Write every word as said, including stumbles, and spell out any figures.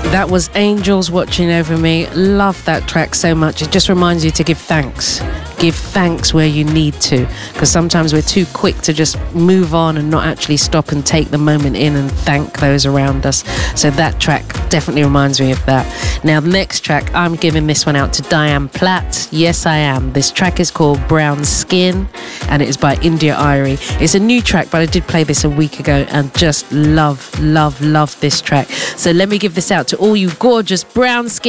That was Angels Watching Over Me. Love that track so much. It just reminds you to give thanks. Give thanks where you need to, because sometimes we're too quick to just move on and not actually stop and take the moment in and thank those around us. So that track definitely reminds me of that. Now, the next track, I'm giving this one out to Diane Platt. Yes, I am. This track is called Brown Skin, and it is by India Irie. It's a new track, but I did play this a week ago and just love, love, love this track. So let me give this out to all you gorgeous brown skin